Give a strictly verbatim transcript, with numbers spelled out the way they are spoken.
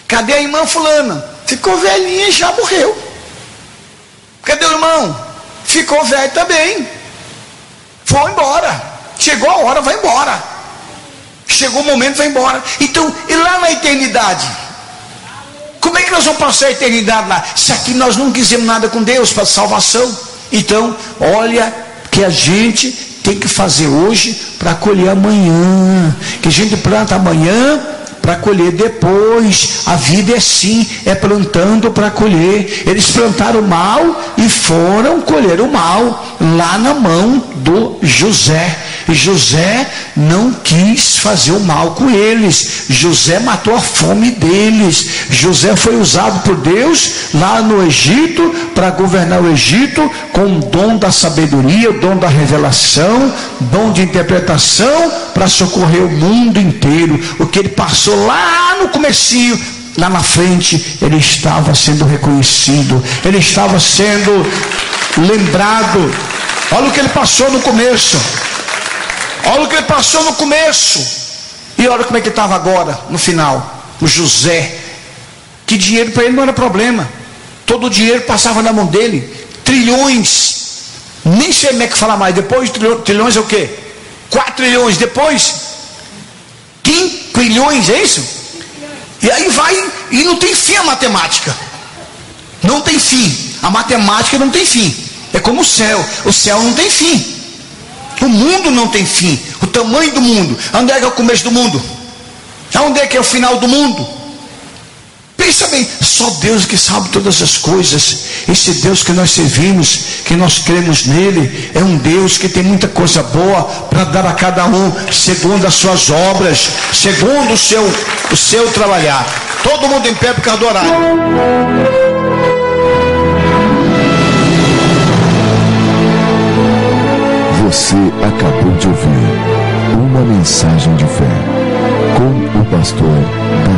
Cadê a irmã fulana? Ficou velhinha e já morreu. Cadê o irmão? Ficou velho também. Foi embora. Chegou a hora, vai embora. Chegou o momento, vai embora. Então, e lá na eternidade? Como é que nós vamos passar a eternidade lá? Se aqui nós não quisermos nada com Deus para salvação. Então, olha que a gente tem que fazer hoje para colher amanhã. Que a gente planta amanhã para colher depois. A vida é assim, é plantando para colher. Eles plantaram o mal e foram colher o mal lá na mão do José. E José não quis fazer o mal com eles. José matou a fome deles. José foi usado por Deus lá no Egito para governar o Egito com o dom da sabedoria, o dom da revelação, dom de interpretação para socorrer o mundo inteiro. O que ele passou lá no comecinho, lá na frente, ele estava sendo reconhecido, ele estava sendo lembrado. Olha o que ele passou no começo. Olha o que ele passou no começo. E olha como é que estava agora, no final. O José, que dinheiro para ele não era problema. Todo o dinheiro passava na mão dele. Trilhões. Nem sei como é que fala mais. Depois trilhões, trilhões é o quê? Quatro trilhões. Depois quinquilhões, é isso? E aí vai, e não tem fim a matemática. Não tem fim. A matemática não tem fim. É como o céu. O céu não tem fim. O mundo não tem fim. O tamanho do mundo. Onde é que é o começo do mundo? Onde é que é o final do mundo? Pensa bem, só Deus que sabe todas as coisas. Esse Deus que nós servimos, que nós cremos nele, é um Deus que tem muita coisa boa para dar a cada um, segundo as suas obras, segundo o seu, o seu trabalhar. Todo mundo em pé por causa do horário. Você acabou de ouvir uma mensagem de fé com o pastor